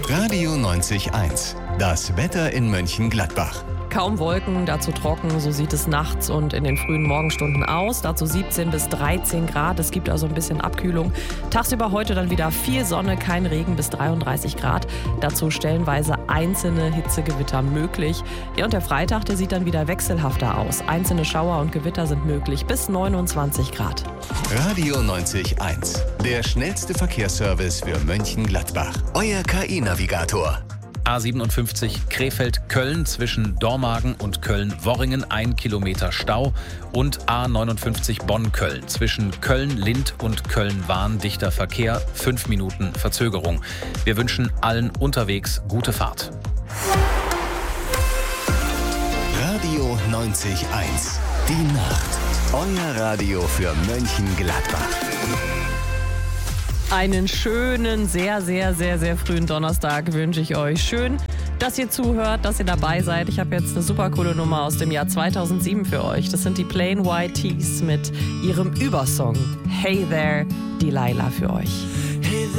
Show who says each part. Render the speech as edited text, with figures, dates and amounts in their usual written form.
Speaker 1: Radio 90.1. Das Wetter in Mönchengladbach.
Speaker 2: Kaum Wolken, dazu trocken, so sieht es nachts und in den frühen Morgenstunden aus. Dazu 17 bis 13 Grad, es gibt also ein bisschen Abkühlung. Tagsüber heute dann wieder viel Sonne, kein Regen bis 33 Grad. Dazu stellenweise einzelne Hitzegewitter möglich. Ja, und der Freitag, der sieht dann wieder wechselhafter aus. Einzelne Schauer und Gewitter sind möglich bis 29 Grad.
Speaker 1: Radio 90.1. Der schnellste Verkehrsservice für Mönchengladbach. Euer KI-Navigator.
Speaker 3: A57 Krefeld-Köln zwischen Dormagen und Köln-Worringen 1 Kilometer Stau und A59 Bonn-Köln zwischen Köln-Lind und Köln-Wahn dichter Verkehr 5 Minuten Verzögerung. Wir wünschen allen unterwegs gute Fahrt.
Speaker 1: Radio 90.1. Die Nacht. Euer Radio für Mönchengladbach.
Speaker 2: Einen schönen, sehr frühen Donnerstag wünsche ich euch. Schön, dass ihr zuhört, dass ihr dabei seid. Ich habe jetzt eine super coole Nummer aus dem Jahr 2007 für euch. Das sind die Plain White T's mit ihrem Übersong Hey There, Delilah für euch.